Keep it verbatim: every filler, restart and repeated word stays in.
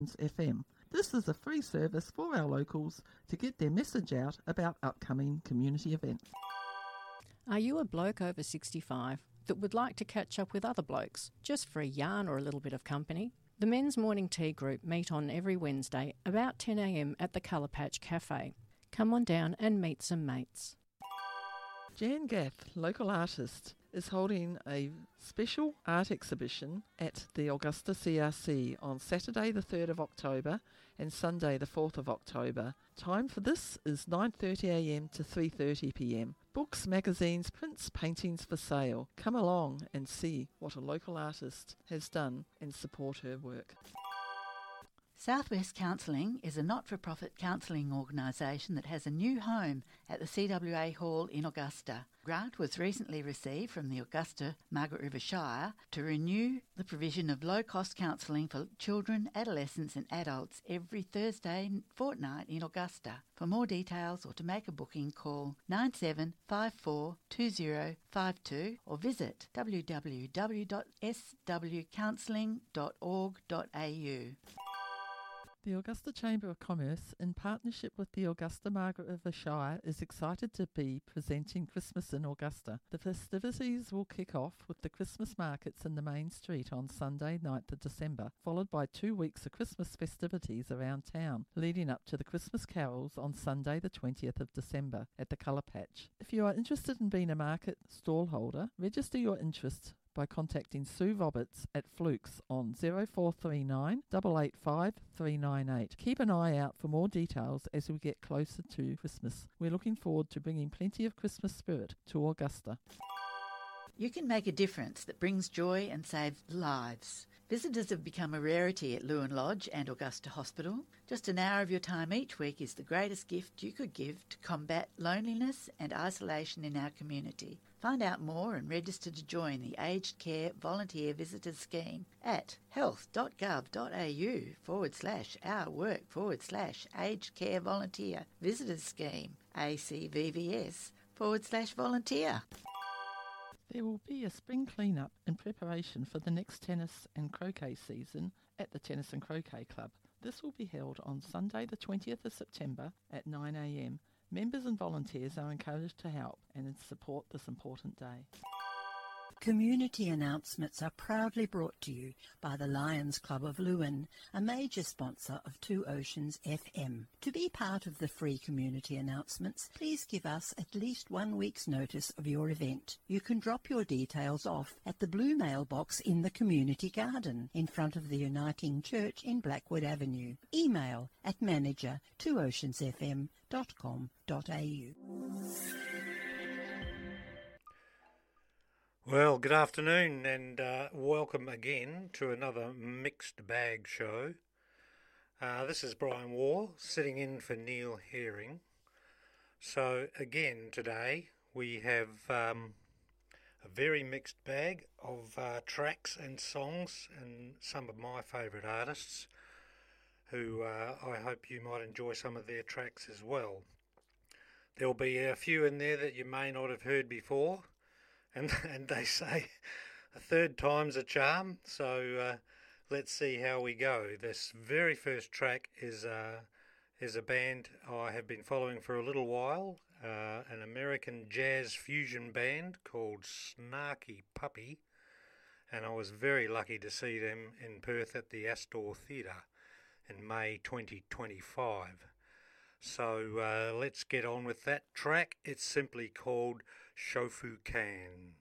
F M. This is a free service for our locals to get their message out about upcoming community events. Are you a bloke over sixty-five that would like to catch up with other blokes, just for a yarn or a little bit of company? The Men's Morning Tea Group meet on every Wednesday about ten a m at the Colour Patch Cafe. Come on down and meet some mates. Jan Gath, local artist, is holding a special art exhibition at the Augusta C R C on Saturday the third of October and Sunday the fourth of October. Time for this is nine thirty a m to three thirty p m. Books, magazines, prints, paintings for sale. Come along and see what a local artist has done and support her work. Southwest Counselling is a not-for-profit counselling organisation that has a new home at the C W A Hall in Augusta. A grant was recently received from the Augusta Margaret River Shire to renew the provision of low-cost counselling for children, adolescents and adults every Thursday fortnight in Augusta. For more details or to make a booking, call nine seven five four two zero five two or visit w w w dot s w counselling dot org dot a u. The Augusta Chamber of Commerce, in partnership with the Augusta Margaret River Shire, is excited to be presenting Christmas in Augusta. The festivities will kick off with the Christmas markets in the main street on Sunday, ninth of December, followed by two weeks of Christmas festivities around town, leading up to the Christmas carols on Sunday the twentieth of December at the Colour Patch. If you are interested in being a market stall holder, register your interest by contacting Sue Roberts at Flukes on zero four three nine, eight eight five, three nine eight. Keep an eye out for more details as we get closer to Christmas. We're looking forward to bringing plenty of Christmas spirit to Augusta. You can make a difference that brings joy and saves lives. Visitors have become a rarity at Lewin Lodge and Augusta Hospital. Just an hour of your time each week is the greatest gift you could give to combat loneliness and isolation in our community. Find out more and register to join the Aged Care Volunteer Visitors Scheme at health.gov.au forward slash our work forward slash Aged Care Volunteer Visitors Scheme, A C V V S forward slash volunteer. There will be a spring clean-up in preparation for the next tennis and croquet season at the Tennis and Croquet Club. This will be held on Sunday the twentieth of September at nine a m. Members and volunteers are encouraged to help and support this important day. Community announcements are proudly brought to you by the Lions Club of Lewin, a major sponsor of Two Oceans F M. To be part of the free community announcements, please give us at least one week's notice of your event. You can drop your details off at the blue mailbox in the community garden in front of the Uniting Church in Blackwood Avenue. Email at manager two oceans f m dot com dot a u. Well, good afternoon and uh, welcome again to another Mixed Bag show. Uh, this is Brian Waugh sitting in for Neil Herring. So again today we have um, a very mixed bag of uh, tracks and songs and some of my favourite artists who uh, I hope you might enjoy some of their tracks as well. There'll be a few in there that you may not have heard before. And and they say a third time's a charm, so uh, let's see how we go. This very first track is, uh, is a band I have been following for a little while, uh, an American jazz fusion band called Snarky Puppy, and I was very lucky to see them in Perth at the Astor Theatre in May twenty twenty-five. So uh, let's get on with that track. It's simply called Shofu Can.